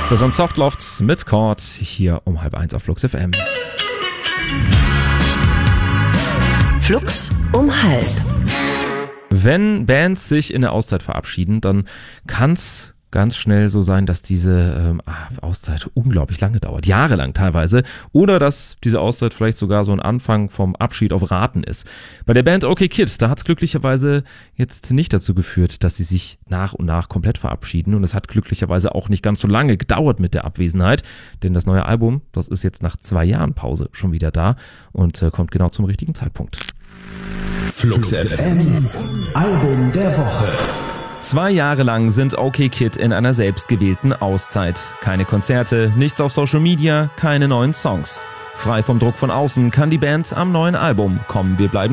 Das waren Softlofts mit Chord hier um 12:30 auf Flux FM. Flux um 12:30. Wenn Bands sich in der Auszeit verabschieden, dann kann's ganz schnell so sein, dass diese Auszeit unglaublich lange dauert, jahrelang teilweise, oder dass diese Auszeit vielleicht sogar so ein Anfang vom Abschied auf Raten ist. Bei der Band OK Kid, da hat es glücklicherweise jetzt nicht dazu geführt, dass sie sich nach und nach komplett verabschieden, und es hat glücklicherweise auch nicht ganz so lange gedauert mit der Abwesenheit, denn das neue Album, das ist jetzt nach 2 Jahren Pause schon wieder da und kommt genau zum richtigen Zeitpunkt. Flux FM Album der Woche. 2 Jahre lang sind OK Kid in einer selbstgewählten Auszeit. Keine Konzerte, nichts auf Social Media, keine neuen Songs. Frei vom Druck von außen kann die Band am neuen Album Komm, wir bleiben